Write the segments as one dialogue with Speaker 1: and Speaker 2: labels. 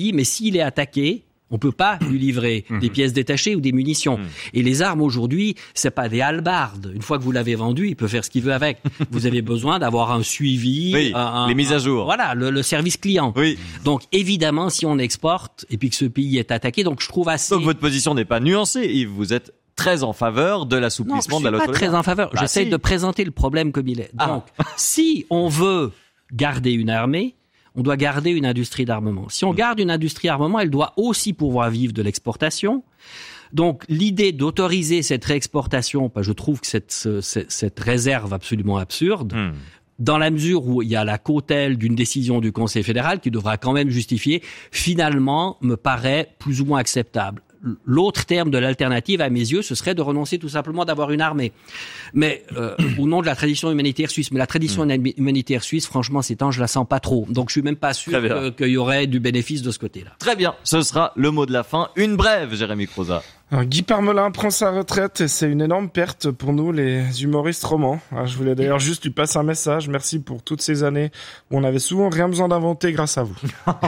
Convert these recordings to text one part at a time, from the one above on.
Speaker 1: dit, mais s'il est attaqué, on peut pas lui livrer des pièces détachées ou des munitions. Et les armes aujourd'hui, c'est pas des hallebardes. Une fois que vous l'avez vendu, il peut faire ce qu'il veut avec. Vous avez besoin d'avoir un suivi,
Speaker 2: les mises à jour.
Speaker 1: Voilà, le service client.
Speaker 2: Oui.
Speaker 1: Donc évidemment, si on exporte et puis que ce pays est attaqué, donc je trouve assez.
Speaker 2: Donc votre position n'est pas nuancée, Yves. Vous êtes très en faveur de l'assouplissement de la loi
Speaker 1: Pas très en faveur. J'essaie de présenter le problème comme il est. Donc, si on veut garder une armée, on doit garder une industrie d'armement. Si on garde une industrie d'armement, elle doit aussi pouvoir vivre de l'exportation. Donc, l'idée d'autoriser cette réexportation, je trouve que cette réserve absolument absurde, dans la mesure où il y a la cautèle d'une décision du Conseil fédéral qui devra quand même justifier, finalement, me paraît plus ou moins acceptable. L'autre terme de l'alternative, à mes yeux, ce serait de renoncer tout simplement d'avoir une armée. Mais au nom de la tradition humanitaire suisse. Mais la tradition humanitaire suisse, franchement, ces temps, je la sens pas trop. Donc, je suis même pas sûr qu'il y aurait du bénéfice de ce côté-là.
Speaker 2: Très bien, ce sera le mot de la fin. Une brève, Jérémy Croza.
Speaker 3: Alors, Guy Parmelin prend sa retraite et c'est une énorme perte pour nous, les humoristes romans. Alors, je voulais d'ailleurs juste lui passer un message. Merci pour toutes ces années où on avait souvent rien besoin d'inventer grâce à vous.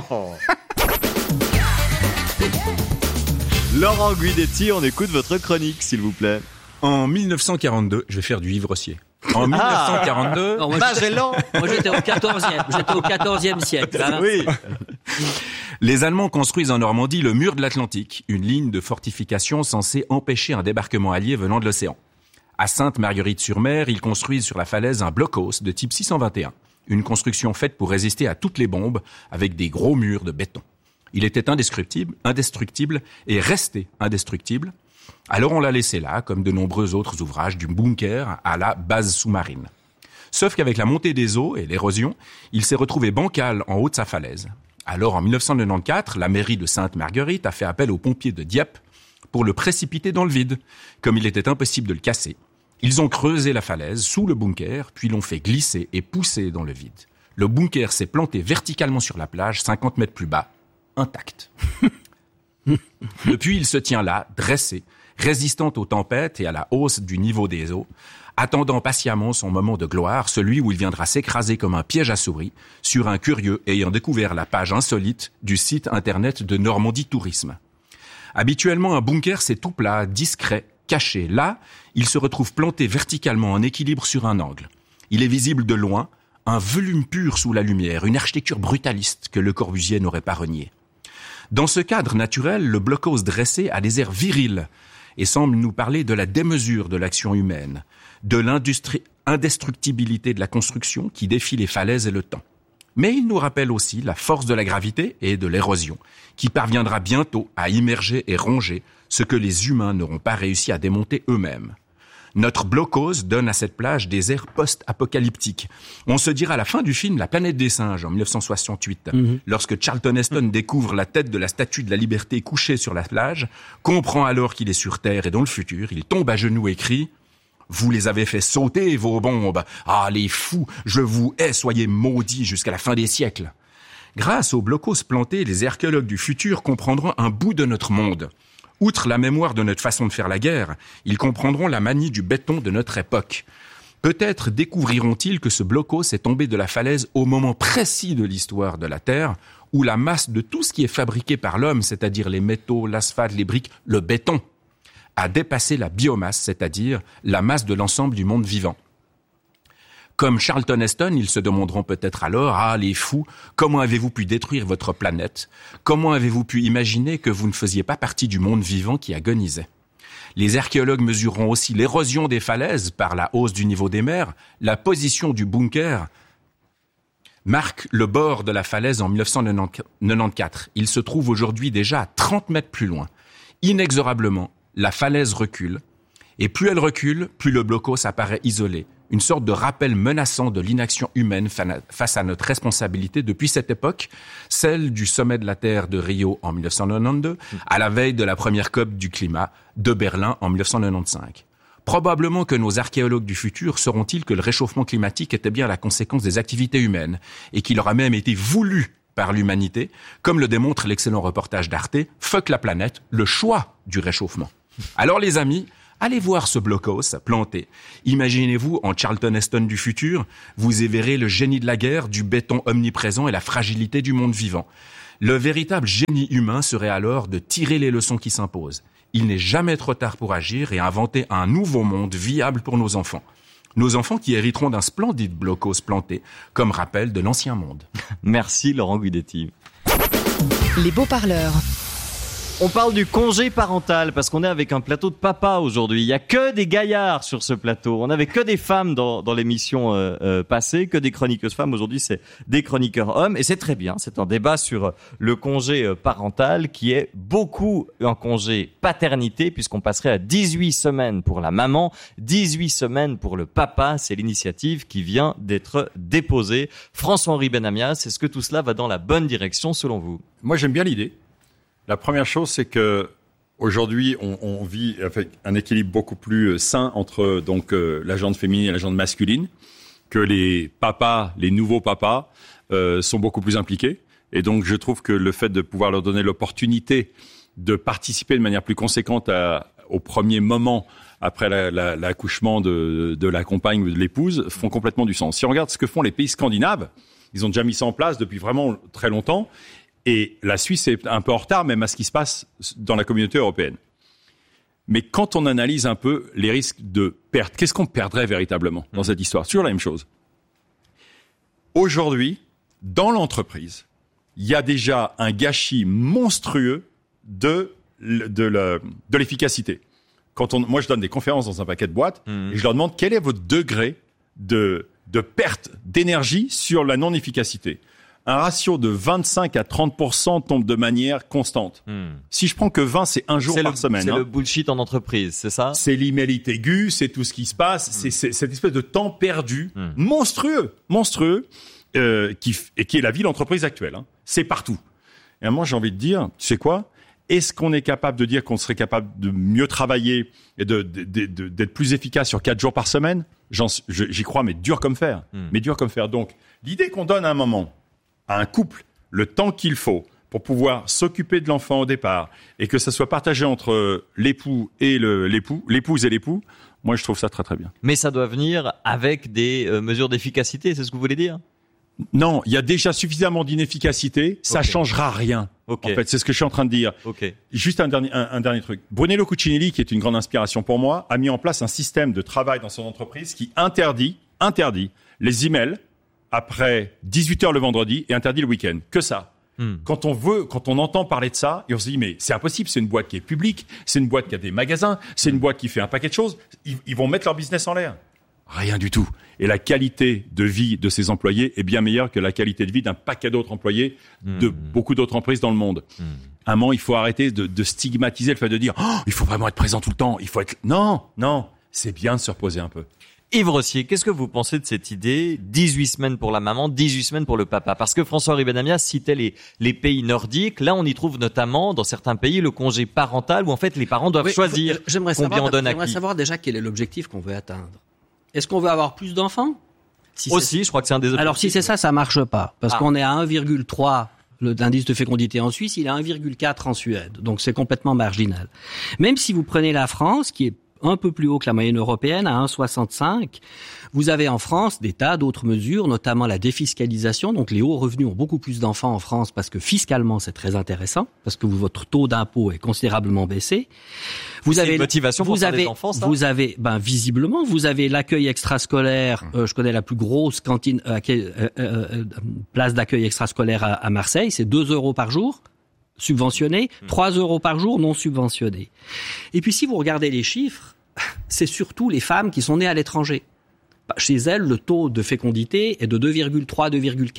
Speaker 2: Laurent Guidetti, on écoute votre chronique, s'il vous plaît.
Speaker 4: En 1942, je vais faire du Yves Rossier. En 1942...
Speaker 1: Non, moi, j'étais au 14e siècle. Hein.
Speaker 2: Oui.
Speaker 4: Les Allemands construisent en Normandie le mur de l'Atlantique, une ligne de fortification censée empêcher un débarquement allié venant de l'océan. À Sainte-Marguerite-sur-Mer, ils construisent sur la falaise un blockhaus de type 621, une construction faite pour résister à toutes les bombes avec des gros murs de béton. Il était indestructible et restait indestructible. Alors on l'a laissé là, comme de nombreux autres ouvrages, du bunker à la base sous-marine. Sauf qu'avec la montée des eaux et l'érosion, il s'est retrouvé bancal en haut de sa falaise. Alors en 1994, la mairie de Sainte-Marguerite a fait appel aux pompiers de Dieppe pour le précipiter dans le vide. Comme il était impossible de le casser, ils ont creusé la falaise sous le bunker, puis l'ont fait glisser et pousser dans le vide. Le bunker s'est planté verticalement sur la plage, 50 mètres plus bas, intact. Depuis, il se tient là, dressé, résistant aux tempêtes et à la hausse du niveau des eaux, attendant patiemment son moment de gloire, celui où il viendra s'écraser comme un piège à souris sur un curieux ayant découvert la page insolite du site internet de Normandie Tourisme. Habituellement, un bunker, c'est tout plat, discret, caché. Là, il se retrouve planté verticalement en équilibre sur un angle. Il est visible de loin, un volume pur sous la lumière, une architecture brutaliste que Le Corbusier n'aurait pas reniée. Dans ce cadre naturel, le blockhaus dressé a des airs virils et semble nous parler de la démesure de l'action humaine, de l'indestructibilité de la construction qui défie les falaises et le temps. Mais il nous rappelle aussi la force de la gravité et de l'érosion, qui parviendra bientôt à immerger et ronger ce que les humains n'auront pas réussi à démonter eux-mêmes. Notre blockhaus donne à cette plage des airs post-apocalyptiques. On se dira à la fin du film La planète des singes, en 1968, lorsque Charlton Heston découvre la tête de la statue de la liberté couchée sur la plage, comprend alors qu'il est sur Terre et dans le futur, il tombe à genoux et crie « Vous les avez fait sauter, vos bombes! Ah, les fous! Je vous hais, soyez maudits jusqu'à la fin des siècles !» Grâce aux blockhaus plantés, les archéologues du futur comprendront un bout de notre monde. Outre la mémoire de notre façon de faire la guerre, ils comprendront la manie du béton de notre époque. Peut-être découvriront-ils que ce blockhaus est tombé de la falaise au moment précis de l'histoire de la Terre, où la masse de tout ce qui est fabriqué par l'homme, c'est-à-dire les métaux, l'asphalte, les briques, le béton, a dépassé la biomasse, c'est-à-dire la masse de l'ensemble du monde vivant. Comme Charlton Heston, ils se demanderont peut-être alors « Ah, les fous, comment avez-vous pu détruire votre planète? Comment avez-vous pu imaginer que vous ne faisiez pas partie du monde vivant qui agonisait ?» Les archéologues mesureront aussi l'érosion des falaises par la hausse du niveau des mers. La position du bunker marque le bord de la falaise en 1994. Il se trouve aujourd'hui déjà à 30 mètres plus loin. Inexorablement, la falaise recule. Et plus elle recule, plus le blockhaus apparaît isolé. Une sorte de rappel menaçant de l'inaction humaine face à notre responsabilité depuis cette époque, celle du sommet de la Terre de Rio en 1992, à la veille de la première COP du climat de Berlin en 1995. Probablement que nos archéologues du futur sauront-ils que le réchauffement climatique était bien la conséquence des activités humaines et qu'il aura même été voulu par l'humanité, comme le démontre l'excellent reportage d'Arte, Fuck la planète, le choix du réchauffement. Alors les amis, allez voir ce blockhaus planté. Imaginez-vous en Charlton Heston du futur, vous y verrez le génie de la guerre, du béton omniprésent et la fragilité du monde vivant. Le véritable génie humain serait alors de tirer les leçons qui s'imposent. Il n'est jamais trop tard pour agir et inventer un nouveau monde viable pour nos enfants. Nos enfants qui hériteront d'un splendide blocos planté, comme rappel de l'ancien monde.
Speaker 2: Merci Laurent Guidetti.
Speaker 5: Les beaux-parleurs.
Speaker 2: On parle du congé parental parce qu'on est avec un plateau de papa aujourd'hui. Il y a que des gaillards sur ce plateau. On n'avait que des femmes dans l'émission passée, que des chroniqueuses femmes. Aujourd'hui, c'est des chroniqueurs hommes et c'est très bien. C'est un débat sur le congé parental qui est beaucoup un congé paternité puisqu'on passerait à 18 semaines pour la maman, 18 semaines pour le papa. C'est l'initiative qui vient d'être déposée. François-Henri Benamias, est-ce que tout cela va dans la bonne direction selon vous?
Speaker 6: Moi, j'aime bien l'idée. La première chose, c'est que aujourd'hui, on vit avec un équilibre beaucoup plus sain entre donc la jante féminine et la jante masculine, que les papas, les nouveaux papas, sont beaucoup plus impliqués. Et donc, je trouve que le fait de pouvoir leur donner l'opportunité de participer de manière plus conséquente au premier moment après l'accouchement de la compagne ou de l'épouse font complètement du sens. Si on regarde ce que font les pays scandinaves, ils ont déjà mis ça en place depuis vraiment très longtemps. Et la Suisse est un peu en retard, même à ce qui se passe dans la communauté européenne. Mais quand on analyse un peu les risques de perte, qu'est-ce qu'on perdrait véritablement dans cette histoire? Toujours la même chose. Aujourd'hui, dans l'entreprise, il y a déjà un gâchis monstrueux de l'efficacité. Moi, je donne des conférences dans un paquet de boîtes et je leur demande quel est votre degré de perte d'énergie sur la non-efficacité. Un ratio de 25 à 30% tombe de manière constante. Si je prends que 20, c'est un jour par semaine.
Speaker 2: C'est le bullshit en entreprise, c'est ça?
Speaker 6: C'est l'emailing aigu, c'est tout ce qui se passe, c'est cette espèce de temps perdu monstrueux, qui est la vie de l'entreprise actuelle. C'est partout. Et moi, j'ai envie de dire, tu sais quoi? Est-ce qu'on est capable de dire qu'on serait capable de mieux travailler et d'être plus efficace sur 4 jours par semaine? J'y crois, mais dur comme fer. Donc, l'idée qu'on donne à un moment à un couple le temps qu'il faut pour pouvoir s'occuper de l'enfant au départ et que ça soit partagé entre l'épouse et l'époux, moi je trouve ça très très bien.
Speaker 2: Mais ça doit venir avec des mesures d'efficacité, c'est ce que vous voulez dire?
Speaker 6: Non, il y a déjà suffisamment d'inefficacité, ça changera rien. En fait, c'est ce que je suis en train de dire. Juste un dernier truc. Brunello Cucinelli, qui est une grande inspiration pour moi, a mis en place un système de travail dans son entreprise qui interdit les emails après 18h le vendredi et interdit le week-end. Que ça. Quand on entend parler de ça, et on se dit, mais c'est impossible, c'est une boîte qui est publique, c'est une boîte qui a des magasins, c'est une boîte qui fait un paquet de choses, ils vont mettre leur business en l'air. Rien du tout. Et la qualité de vie de ces employés est bien meilleure que la qualité de vie d'un paquet d'autres employés de beaucoup d'autres entreprises dans le monde. À un moment, il faut arrêter de stigmatiser le fait de dire, il faut vraiment être présent tout le temps, il faut être... Non, c'est bien de se reposer un peu.
Speaker 2: Yves Rossier, qu'est-ce que vous pensez de cette idée? 18 semaines pour la maman, 18 semaines pour le papa. Parce que François-Henri Benamias citait les pays nordiques. Là, on y trouve notamment, dans certains pays, le congé parental où en fait les parents doivent choisir combien on donne à qui.
Speaker 1: J'aimerais savoir déjà quel est l'objectif qu'on veut atteindre. Est-ce qu'on veut avoir plus d'enfants?
Speaker 2: Je crois que c'est un des objectifs.
Speaker 1: Alors si c'est ça marche pas. Parce qu'on est à 1,3. L'indice de fécondité en Suisse, il est à 1,4 en Suède. Donc c'est complètement marginal. Même si vous prenez la France, qui est un peu plus haut que la moyenne européenne, à 1,65. Vous avez en France des tas d'autres mesures, notamment la défiscalisation. Donc les hauts revenus ont beaucoup plus d'enfants en France parce que fiscalement c'est très intéressant, parce que votre taux d'impôt est considérablement baissé.
Speaker 2: Vous avez une motivation pour faire des enfants, ça?
Speaker 1: Vous avez, visiblement, vous avez l'accueil extrascolaire. Je connais la plus grosse cantine, place d'accueil extrascolaire à Marseille, c'est 2 € par jour. Subventionné, 3 € par jour non subventionné. Et puis si vous regardez les chiffres, c'est surtout les femmes qui sont nées à l'étranger. Chez elles, le taux de fécondité est de 2,3,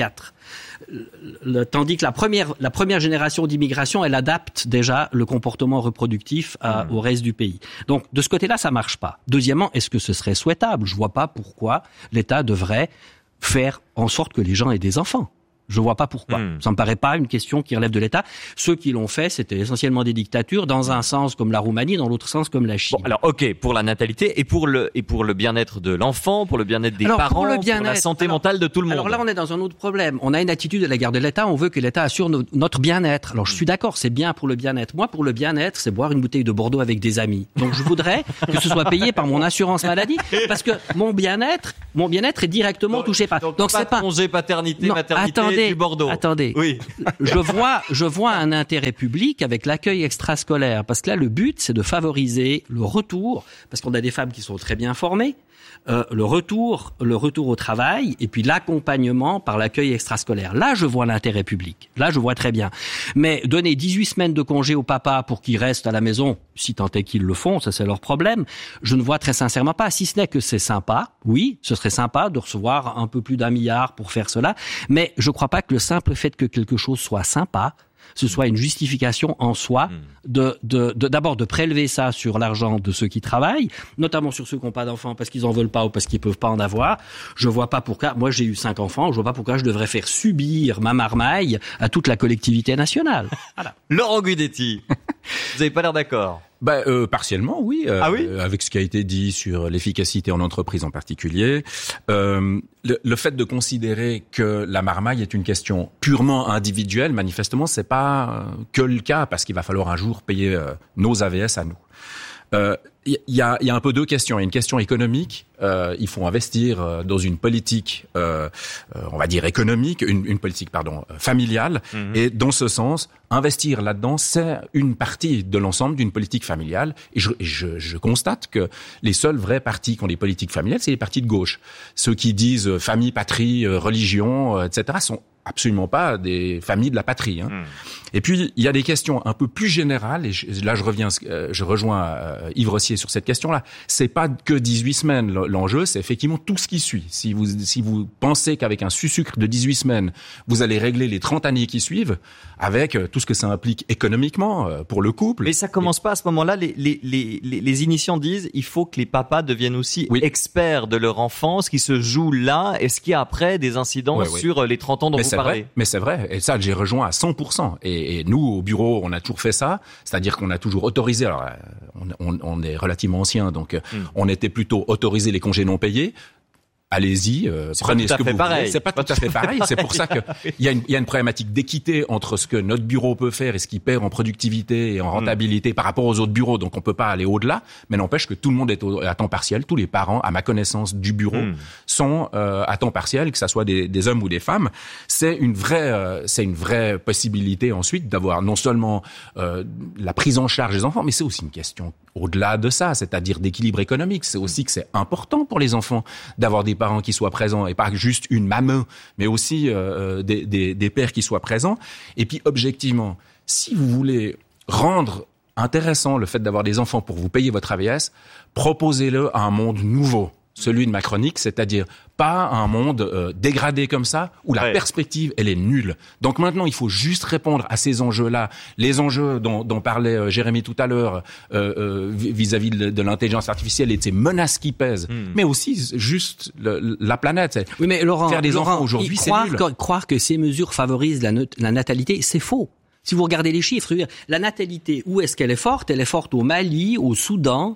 Speaker 1: 2,4. Tandis que la première génération d'immigration, elle adapte déjà le comportement reproductif au reste du pays. Donc de ce côté-là, ça marche pas. Deuxièmement, est-ce que ce serait souhaitable? Je vois pas pourquoi l'État devrait faire en sorte que les gens aient des enfants. Je vois pas pourquoi. Ça me paraît pas une question qui relève de l'État. Ceux qui l'ont fait, c'était essentiellement des dictatures, dans un sens comme la Roumanie, dans l'autre sens comme la Chine.
Speaker 2: Bon, alors, pour la natalité et pour le bien-être de l'enfant, pour le bien-être des parents, pour la santé mentale de tout le monde.
Speaker 1: Alors là, on est dans un autre problème. On a une attitude à l'égard de l'État, on veut que l'État assure notre bien-être. Alors, je suis d'accord, c'est bien pour le bien-être. Moi, pour le bien-être, c'est boire une bouteille de Bordeaux avec des amis. Donc, je voudrais que ce soit payé par mon assurance maladie, parce que mon bien-être est directement touché par.
Speaker 2: Donc c'est pas congé paternité, maternité. du Bordeaux.
Speaker 1: Attendez.
Speaker 2: Oui.
Speaker 1: Je vois un intérêt public avec l'accueil extrascolaire, parce que là, le but, c'est de favoriser le retour, parce qu'on a des femmes qui sont très bien formées, le retour au travail, et puis l'accompagnement par l'accueil extrascolaire. Là, je vois l'intérêt public. Là, je vois très bien. Mais donner 18 semaines de congé au papa pour qu'il reste à la maison, si tant est qu'ils le font, ça c'est leur problème, je ne vois très sincèrement pas, si ce n'est que c'est sympa. Oui, ce serait sympa de recevoir un peu plus d'1 milliard pour faire cela, mais je ne crois pas que le simple fait que quelque chose soit sympa, ce soit une justification en soi d'abord de prélever ça sur l'argent de ceux qui travaillent, notamment sur ceux qui n'ont pas d'enfants parce qu'ils en veulent pas ou parce qu'ils peuvent pas en avoir. Je vois pas pourquoi, moi j'ai eu 5 enfants, je vois pas pourquoi je devrais faire subir ma marmaille à toute la collectivité nationale. Voilà.
Speaker 2: Laurent Guidetti, vous avez pas l'air d'accord?
Speaker 4: Partiellement, oui. Avec ce qui a été dit sur l'efficacité en entreprise en particulier. Le fait de considérer que la marmaille est une question purement individuelle, manifestement, c'est pas que le cas, parce qu'il va falloir un jour payer nos AVS à nous. Il y a un peu deux questions. Il y a une question économique. Il faut investir dans une politique, on va dire économique, une politique, familiale. Mm-hmm. Et dans ce sens, investir là-dedans, c'est une partie de l'ensemble d'une politique familiale. Et je constate que les seuls vrais partis qui ont des politiques familiales, c'est les partis de gauche. Ceux qui disent famille, patrie, religion, etc., sont absolument pas des familles de la patrie. Hein. Et puis, il y a des questions un peu plus générales, et je rejoins Yves Rossier sur cette question-là. C'est pas que 18 semaines l'enjeu, c'est effectivement tout ce qui suit. Si vous pensez qu'avec un sucre de 18 semaines, vous allez régler les 30 années qui suivent, avec tout ce que ça implique économiquement pour le couple.
Speaker 2: Mais ça commence pas à ce moment-là. Les initiants disent il faut que les papas deviennent aussi experts de leur enfant, ce qui se joue là. Est-ce qu'il y a après des incidents sur les 30 ans dont vous parlez?
Speaker 4: Mais c'est vrai, et ça j'ai rejoint à 100%. Et nous, au bureau, on a toujours fait ça, c'est-à-dire qu'on a toujours autorisé, alors on est relativement ancien, donc on était plutôt autorisé les congés non payés. Allez-y, prenez ce que vous voulez. C'est pas tout à fait pareil. C'est pour ça que il y a une problématique d'équité entre ce que notre bureau peut faire et ce qu'il perd en productivité et en rentabilité par rapport aux autres bureaux. Donc on peut pas aller au-delà, mais n'empêche que tout le monde est à temps partiel. Tous les parents, à ma connaissance du bureau, sont à temps partiel, que ça soit des hommes ou des femmes. C'est une vraie possibilité ensuite d'avoir non seulement la prise en charge des enfants, mais c'est aussi une question au-delà de ça, c'est-à-dire d'équilibre économique. C'est aussi que c'est important pour les enfants d'avoir des parents qui soient présents, et pas juste une maman, mais aussi des pères qui soient présents. Et puis, objectivement, si vous voulez rendre intéressant le fait d'avoir des enfants pour vous payer votre AVS, proposez-le à un monde nouveau, celui de ma chronique, c'est-à-dire pas un monde dégradé comme ça, où la perspective, elle est nulle. Donc maintenant, il faut juste répondre à ces enjeux-là, les enjeux dont parlait Jérémy tout à l'heure, vis-à-vis de l'intelligence artificielle et de ces menaces qui pèsent, mais aussi juste la planète.
Speaker 1: Oui, mais Laurent,
Speaker 4: faire des enfants aujourd'hui, c'est nul.
Speaker 1: Croire que ces mesures favorisent la natalité, c'est faux. Si vous regardez les chiffres, la natalité, où est-ce qu'elle est forte? Elle est forte au Mali, au Soudan,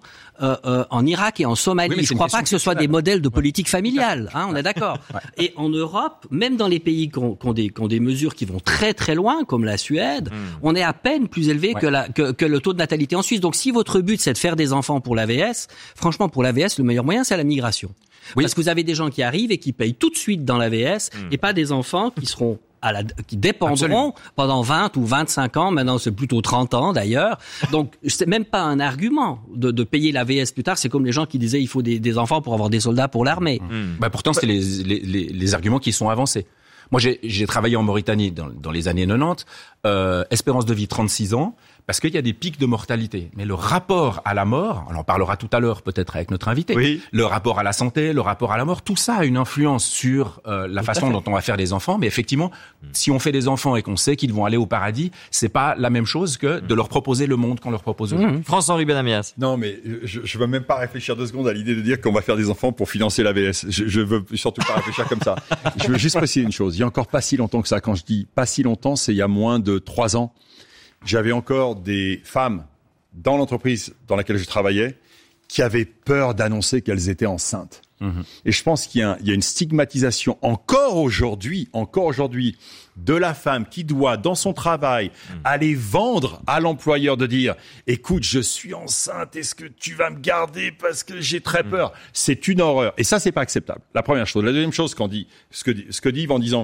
Speaker 1: en Irak et en Somalie. Oui, je ne crois pas que ce soit des modèles de politique familiale, on est d'accord. Et en Europe, même dans les pays qui ont des mesures qui vont très très loin, comme la Suède, on est à peine plus élevé que le taux de natalité en Suisse. Donc si votre but c'est de faire des enfants pour l'AVS, franchement pour l'AVS, le meilleur moyen c'est la migration. Oui. Parce que vous avez des gens qui arrivent et qui payent tout de suite dans l'AVS et pas des enfants qui seront qui dépendront pendant 20 ou 25 ans, maintenant c'est plutôt 30 ans d'ailleurs. Donc c'est même pas un argument de payer l'AVS plus tard, c'est comme les gens qui disaient il faut des enfants pour avoir des soldats pour l'armée.
Speaker 4: Pourtant c'est les arguments qui sont avancés. Moi j'ai travaillé en Mauritanie dans les années 90, espérance de vie 36 ans, parce qu'il y a des pics de mortalité. Mais le rapport à la mort, on en parlera tout à l'heure peut-être avec notre invité, le rapport à la santé, le rapport à la mort, tout ça a une influence sur la façon dont on va faire des enfants. Mais effectivement, si on fait des enfants et qu'on sait qu'ils vont aller au paradis, c'est pas la même chose que de leur proposer le monde qu'on leur propose aujourd'hui.
Speaker 2: François-Henri Benamias.
Speaker 6: Non, mais je veux même pas réfléchir 2 secondes à l'idée de dire qu'on va faire des enfants pour financer l'AVS. Je veux surtout pas réfléchir comme ça. Je veux juste préciser une chose. Il y a encore pas si longtemps que ça. Quand je dis pas si longtemps, c'est il y a moins de 3 ans. J'avais encore des femmes dans l'entreprise dans laquelle je travaillais qui avaient peur d'annoncer qu'elles étaient enceintes. Et je pense qu'il y a une stigmatisation encore aujourd'hui, de la femme qui doit, dans son travail, aller vendre à l'employeur de dire « Écoute, je suis enceinte, est-ce que tu vas me garder parce que j'ai très peur ?» C'est une horreur. Et ça, c'est pas acceptable. La première chose. La deuxième chose ce que dit Yves en disant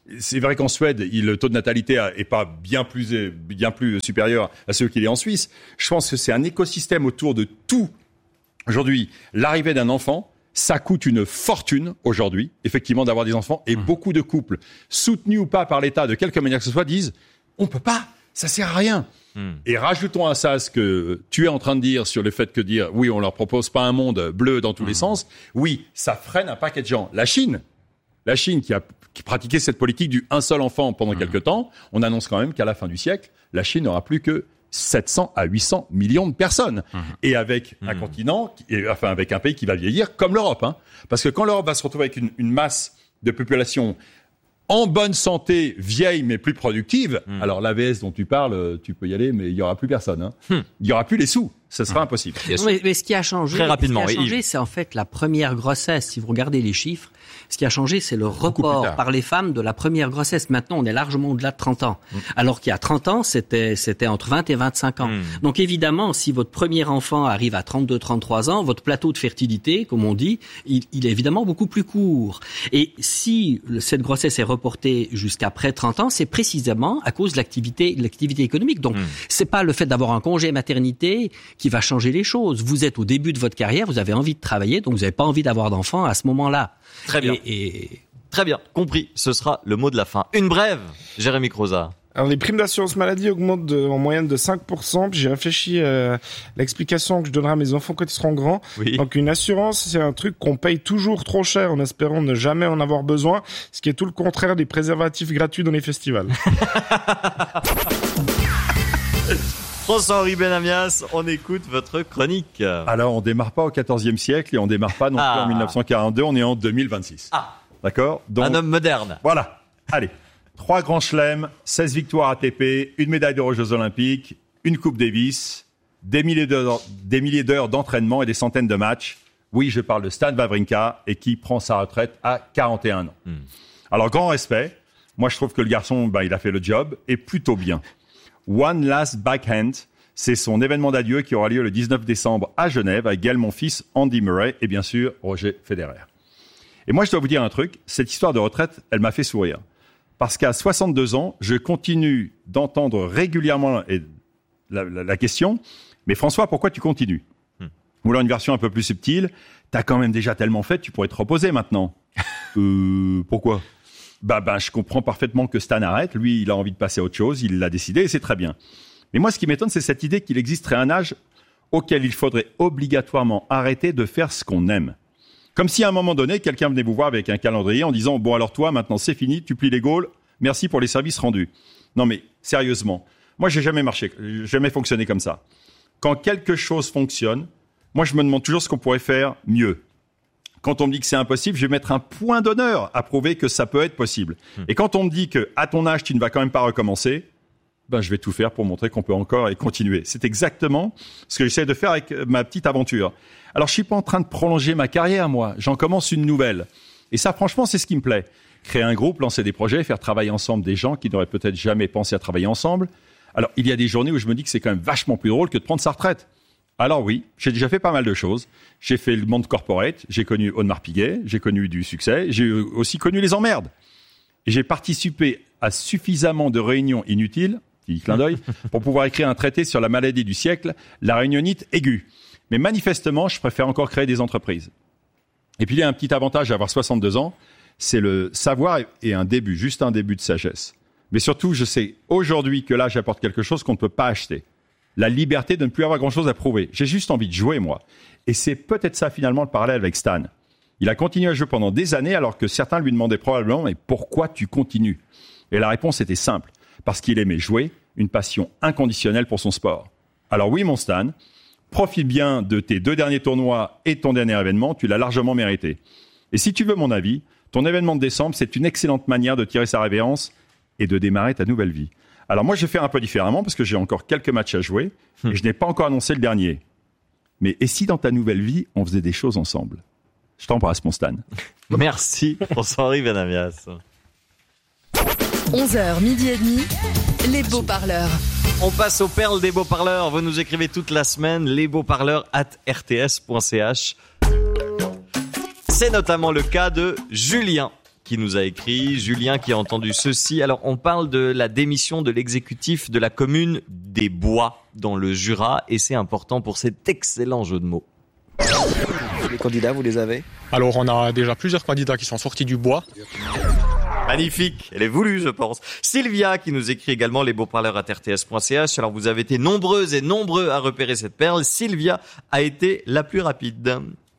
Speaker 6: c'est vrai qu'en Suède, le taux de natalité est pas bien plus supérieur à celui qu'il est en Suisse. Je pense que c'est un écosystème autour de tout. Aujourd'hui, l'arrivée d'un enfant, ça coûte une fortune aujourd'hui, effectivement, d'avoir des enfants. Et beaucoup de couples, soutenus ou pas par l'État, de quelque manière que ce soit, disent « on peut pas, ça sert à rien ». Et rajoutons à ça ce que tu es en train de dire sur le fait que dire oui, on leur propose pas un monde bleu dans tous les sens. Oui, ça freine un paquet de gens. La Chine qui pratiquait cette politique du un seul enfant pendant quelque temps, on annonce quand même qu'à la fin du siècle, la Chine n'aura plus que 700 à 800 millions de personnes. Et avec un continent, avec un pays qui va vieillir comme l'Europe. Hein. Parce que quand l'Europe va se retrouver avec une masse de population en bonne santé, vieille mais plus productive, alors l'AVS dont tu parles, tu peux y aller, mais il y aura plus personne. Hein. Il y aura plus les sous. Ce sera impossible.
Speaker 1: Mais ce qui a changé,
Speaker 2: très rapidement,
Speaker 1: c'est en fait la première grossesse. Si vous regardez les chiffres, ce qui a changé, c'est le report par les femmes de la première grossesse. Maintenant, on est largement au-delà de 30 ans. Alors qu'il y a 30 ans, c'était entre 20 et 25 ans. Donc évidemment, si votre premier enfant arrive à 32, 33 ans, votre plateau de fertilité, comme on dit, il est évidemment beaucoup plus court. Et si cette grossesse est reportée jusqu'à près de 30 ans, c'est précisément à cause de l'activité économique. Donc, c'est pas le fait d'avoir un congé maternité qui va changer les choses. Vous êtes au début de votre carrière, vous avez envie de travailler, donc vous n'avez pas envie d'avoir d'enfants à ce moment-là.
Speaker 2: Très bien. Très bien, compris. Ce sera le mot de la fin. Une brève, Jérémy Croza.
Speaker 3: Alors, les primes d'assurance maladie augmentent en moyenne de 5%. Puis j'ai réfléchi à l'explication que je donnerai à mes enfants quand ils seront grands. Oui. Donc, une assurance, c'est un truc qu'on paye toujours trop cher en espérant ne jamais en avoir besoin, ce qui est tout le contraire des préservatifs gratuits dans les festivals.
Speaker 2: François-Henri Benamias, on écoute votre chronique.
Speaker 6: Alors, on démarre pas au XIVe siècle et on démarre pas non plus en 1942, on est en 2026. D'accord ? Donc,
Speaker 2: un homme moderne.
Speaker 6: Voilà. Allez. 3 grands chelems, 16 victoires ATP, une médaille d'or aux Jeux Olympiques, une Coupe Davis, des milliers d'heures d'entraînement et des centaines de matchs. Oui, je parle de Stan Wawrinka et qui prend sa retraite à 41 ans. Alors, grand respect. Moi, je trouve que le garçon, il a fait le job et plutôt bien. One Last Backhand, c'est son événement d'adieu qui aura lieu le 19 décembre à Genève avec Gaël Monfils, Andy Murray et bien sûr Roger Federer. Et moi, je dois vous dire un truc, cette histoire de retraite, elle m'a fait sourire. Parce qu'à 62 ans, je continue d'entendre régulièrement la question, mais François, pourquoi tu continues ? Ou alors une version un peu plus subtile, t'as quand même déjà tellement fait, tu pourrais te reposer maintenant. Pourquoi ? Je comprends parfaitement que Stan arrête. Lui, il a envie de passer à autre chose. Il l'a décidé et c'est très bien. Mais moi, ce qui m'étonne, c'est cette idée qu'il existerait un âge auquel il faudrait obligatoirement arrêter de faire ce qu'on aime. Comme si à un moment donné, quelqu'un venait vous voir avec un calendrier en disant « Bon, alors toi, maintenant, c'est fini, tu plies les gaules. Merci pour les services rendus. » Non, mais sérieusement, moi, j'ai jamais fonctionné comme ça. Quand quelque chose fonctionne, moi, je me demande toujours ce qu'on pourrait faire mieux. Quand on me dit que c'est impossible, je vais mettre un point d'honneur à prouver que ça peut être possible. Et quand on me dit que à ton âge, tu ne vas quand même pas recommencer, je vais tout faire pour montrer qu'on peut encore et continuer. C'est exactement ce que j'essaie de faire avec ma petite aventure. Alors, je suis pas en train de prolonger ma carrière, moi. J'en commence une nouvelle. Et ça, franchement, c'est ce qui me plaît. Créer un groupe, lancer des projets, faire travailler ensemble des gens qui n'auraient peut-être jamais pensé à travailler ensemble. Alors, il y a des journées où je me dis que c'est quand même vachement plus drôle que de prendre sa retraite. Alors oui, j'ai déjà fait pas mal de choses. J'ai fait le monde corporate, j'ai connu Audemars Piguet, j'ai connu du succès, j'ai aussi connu les emmerdes. Et j'ai participé à suffisamment de réunions inutiles, petit clin d'œil, pour pouvoir écrire un traité sur la maladie du siècle, la réunionite aiguë. Mais manifestement, je préfère encore créer des entreprises. Et puis il y a un petit avantage à avoir 62 ans, c'est le savoir et un début, juste un début de sagesse. Mais surtout, je sais aujourd'hui que l'âge apporte quelque chose qu'on ne peut pas acheter. La liberté de ne plus avoir grand-chose à prouver. J'ai juste envie de jouer, moi. Et c'est peut-être ça, finalement, le parallèle avec Stan. Il a continué à jouer pendant des années, alors que certains lui demandaient probablement « Mais pourquoi tu continues ?» Et la réponse était simple. Parce qu'il aimait jouer, une passion inconditionnelle pour son sport. Alors oui, mon Stan, profite bien de tes 2 derniers tournois et ton dernier événement, tu l'as largement mérité. Et si tu veux mon avis, ton événement de décembre, c'est une excellente manière de tirer sa révérence et de démarrer ta nouvelle vie. Alors moi, je vais faire un peu différemment parce que j'ai encore quelques matchs à jouer et je n'ai pas encore annoncé le dernier. Mais et si dans ta nouvelle vie, on faisait des choses ensemble ? Je t'embrasse, mon Stan.
Speaker 2: Merci, François-Henri Benamias.
Speaker 5: 11h, midi et demi, les beaux parleurs.
Speaker 2: On passe aux perles des beaux parleurs. Vous nous écrivez toute la semaine, lesbeauxparleurs@rts.ch. C'est notamment le cas de Julien qui nous a écrit, Julien qui a entendu ceci. Alors, on parle de la démission de l'exécutif de la commune des Bois dans le Jura et c'est important pour cet excellent jeu de mots.
Speaker 7: Les candidats, vous les avez ?
Speaker 8: Alors, on a déjà plusieurs candidats qui sont sortis du bois.
Speaker 2: Magnifique, elle est voulue, je pense. Sylvia qui nous écrit également les beaux-parleurs à rts.ch. Alors, vous avez été nombreuses et nombreux à repérer cette perle. Sylvia a été la plus rapide.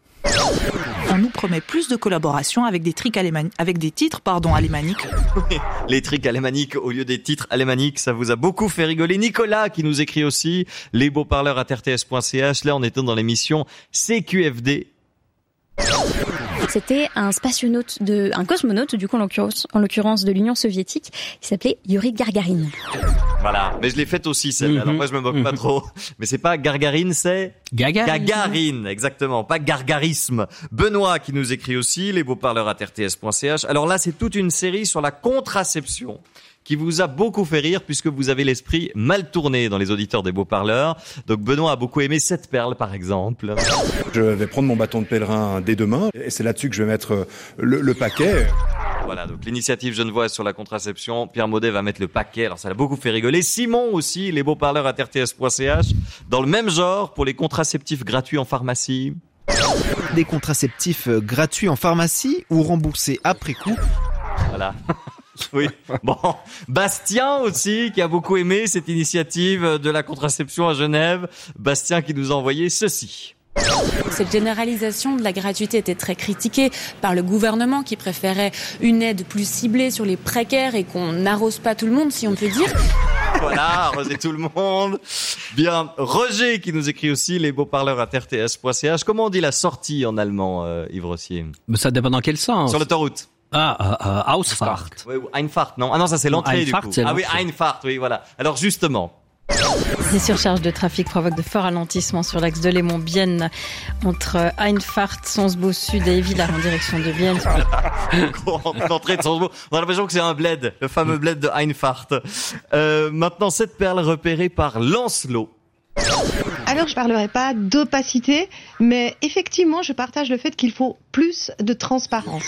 Speaker 9: On nous promet plus de collaboration avec des titres alémaniques.
Speaker 2: Les tricks alémaniques au lieu des titres alémaniques, ça vous a beaucoup fait rigoler. Nicolas qui nous écrit aussi les beaux-parleurs à rts.ch. Là, on était dans l'émission CQFD.
Speaker 10: C'était un spationaute un cosmonaute, du coup, en l'occurrence de l'Union soviétique, qui s'appelait Yuri Gagarin.
Speaker 2: Voilà. Mais je l'ai faite aussi, celle-là. Alors moi, je me moque pas trop. Mais c'est pas Gargarine, c'est Gagarine, exactement. Pas gargarisme. Benoît qui nous écrit aussi les beaux-parleurs à rts.ch. Alors là, c'est toute une série sur la contraception qui vous a beaucoup fait rire puisque vous avez l'esprit mal tourné dans les auditeurs des beaux-parleurs. Donc Benoît a beaucoup aimé cette perle, par exemple.
Speaker 11: Je vais prendre mon bâton de pèlerin dès demain et c'est là-dessus que je vais mettre le paquet.
Speaker 2: Voilà, donc l'initiative Genevoise sur la contraception, Pierre Maudet va mettre le paquet, alors ça l'a beaucoup fait rigoler. Simon aussi, les beaux-parleurs à rts.ch, dans le même genre pour les contraceptifs gratuits en pharmacie.
Speaker 7: Des contraceptifs gratuits en pharmacie ou remboursés après coup.
Speaker 2: Voilà. Oui. Bon, Bastien aussi qui a beaucoup aimé cette initiative de la contraception à Genève. Bastien qui nous a envoyé ceci.
Speaker 12: Cette généralisation de la gratuité était très critiquée par le gouvernement qui préférait une aide plus ciblée sur les précaires et qu'on n'arrose pas tout le monde, si on peut dire.
Speaker 2: Voilà, arroser tout le monde. Bien, Roger qui nous écrit aussi les beaux-parleurs à rts.ch. Comment on dit la sortie en allemand, Yves Rossier ?
Speaker 1: Mais ça dépend dans quel sens.
Speaker 2: Sur l'autoroute.
Speaker 1: Ausfahrt.
Speaker 2: Oui, Einfahrt, non? Ah non, ça c'est l'entrée
Speaker 1: Einfahrt,
Speaker 2: du coup.
Speaker 1: c'est
Speaker 2: Ah oui,
Speaker 1: l'entrée.
Speaker 2: Einfahrt, oui, voilà. Alors justement.
Speaker 13: Ces surcharges de trafic provoquent de forts ralentissements sur l'axe de Léman-Bienne entre Einfahrt, Sonsbo Sud et Villars en direction de Bienne.
Speaker 2: L'entrée de Sonsbo. On a l'impression que c'est un bled, le fameux bled de Einfahrt. Maintenant, cette perle repérée par Lancelot.
Speaker 14: Alors, je parlerai pas d'opacité, mais effectivement, je partage le fait qu'il faut plus de transparence.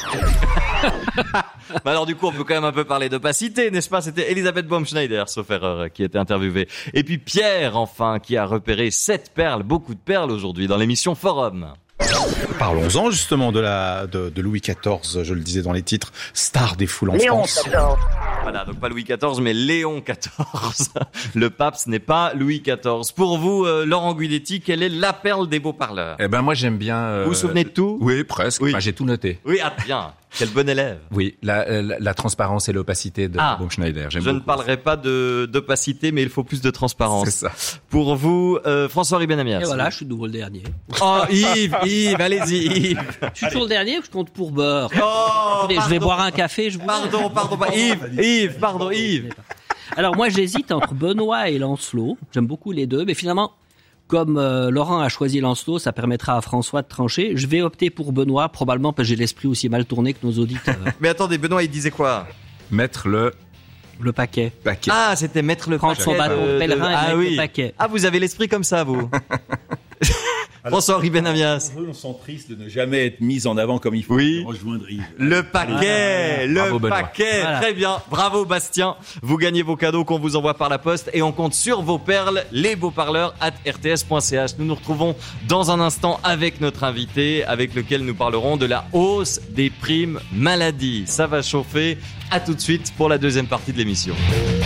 Speaker 2: Bah alors du coup, on peut quand même un peu parler d'opacité, n'est-ce pas ? C'était Elisabeth Baumschneider, sauf erreur, qui était interviewée. Et puis Pierre, enfin, qui a repéré 7 perles, beaucoup de perles aujourd'hui dans l'émission Forum.
Speaker 15: Parlons-en justement de Louis XIV, je le disais dans les titres, star des foules en
Speaker 2: Léon
Speaker 15: France.
Speaker 2: XIV. Voilà, donc pas Louis XIV, mais Léon XIV. Le pape, ce n'est pas Louis XIV. Pour vous, Laurent Guidetti, quelle est la perle des beaux-parleurs ?
Speaker 4: Eh ben moi j'aime bien.
Speaker 2: Vous vous souvenez de tout ?
Speaker 4: Oui, presque.
Speaker 2: Oui.
Speaker 4: Enfin, j'ai tout noté.
Speaker 2: Oui, ah bien. Quel bon élève.
Speaker 4: Oui, la transparence et l'opacité de Baumschneider.
Speaker 2: Je ne parlerai pas d'opacité, mais il faut plus de transparence.
Speaker 4: C'est ça.
Speaker 2: Pour vous, François Ribenamias.
Speaker 1: Et voilà, je suis de nouveau le dernier.
Speaker 2: Oh, Yves, allez-y, Yves.
Speaker 1: Je suis toujours le dernier ou je compte pour beurre?
Speaker 2: Oh,
Speaker 1: Écoutez, je vais boire un café, je vous...
Speaker 2: Pardon, Yves.
Speaker 1: Alors moi, j'hésite entre Benoît et Lancelot. J'aime beaucoup les deux, mais finalement, comme Laurent a choisi Lancelot, ça permettra à François de trancher. Je vais opter pour Benoît, probablement parce que j'ai l'esprit aussi mal tourné que nos auditeurs.
Speaker 2: Mais attendez, Benoît, il disait quoi ?
Speaker 4: Mettre
Speaker 1: le paquet.
Speaker 2: Ah, c'était mettre le
Speaker 1: Prendre
Speaker 2: paquet.
Speaker 1: son bâton de pèlerin et mettre le paquet.
Speaker 2: Ah, vous avez l'esprit comme ça, vous. François Ribenamias.
Speaker 6: On sent triste de ne jamais être mis en avant comme il faut.
Speaker 2: Oui.
Speaker 6: Rejoindre Yves.
Speaker 2: Le paquet,
Speaker 4: Bravo, Benoît.
Speaker 1: Voilà.
Speaker 2: Très bien. Bravo, Bastien. Vous gagnez vos cadeaux qu'on vous envoie par la poste et on compte sur vos perles, les beaux-parleurs @rts.ch. Nous nous retrouvons dans un instant avec notre invité, avec lequel nous parlerons de la hausse des primes maladie. Ça va chauffer. À tout de suite pour la deuxième partie de l'émission.